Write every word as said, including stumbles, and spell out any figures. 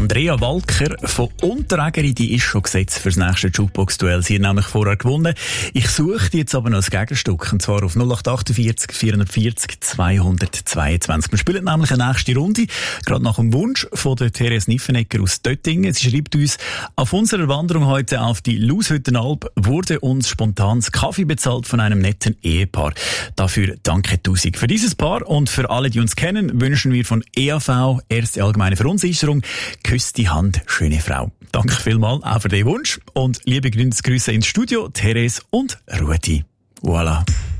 Andrea Walker von Unterägeri, die ist schon gesetzt für das nächste Jukebox-Duell. Sie hat nämlich vorher gewonnen. Ich suche die jetzt aber noch ein Gegenstück, und zwar auf null acht achtundvierzig vierundvierzig zweihundertzweiundzwanzig. Wir spielen nämlich eine nächste Runde, gerade nach dem Wunsch von der Therese Niffenegger aus Döttingen. Sie schreibt uns: Auf unserer Wanderung heute auf die Lushüttenalp wurde uns spontan das Kaffee bezahlt von einem netten Ehepaar. Dafür danke tausend. Für dieses Paar und für alle, die uns kennen, wünschen wir von E A V, Erste Allgemeine Verunsicherung, küsst die Hand, schöne Frau. Danke vielmals auch für den Wunsch und liebe Grüße ins Studio, Therese und Ruedi. Voilà.